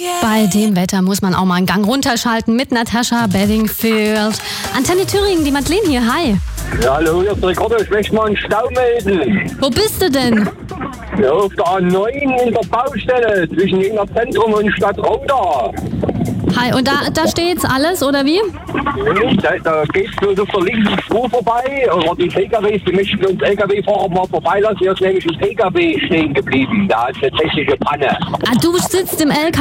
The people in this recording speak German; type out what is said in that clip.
Bei dem Wetter muss man auch mal einen Gang runterschalten mit Natascha Bedingfield. Antenne Thüringen, die Madeleine hier, hi. Ja, hallo, hier ist der Ricardo, ich möchte mal einen Stau melden. Wo bist du denn? Ja, auf der A9 in der Baustelle zwischen Jena Zentrum und Stadtroda. Hi, und da steht's alles, oder wie? Da geht's bloß auf der linken Spur vorbei, aber die PKWs, die möchten uns LKW-Fahrer mal vorbeilassen. Hier ist nämlich ein PKW stehen geblieben, da ist eine technische Panne. Ah, du sitzt im LKW.